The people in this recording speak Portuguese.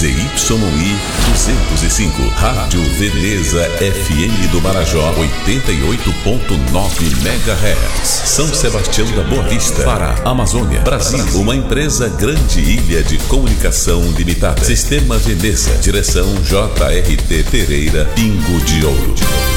ZYI 205, Rádio Veneza FM do Marajó, 88.9 MHz, São Sebastião da Boa Vista, Pará, Amazônia, Brasil. Uma empresa Grande Ilha de Comunicação Limitada. Sistema Veneza. Direção JRT Pereira, Pingo de Ouro.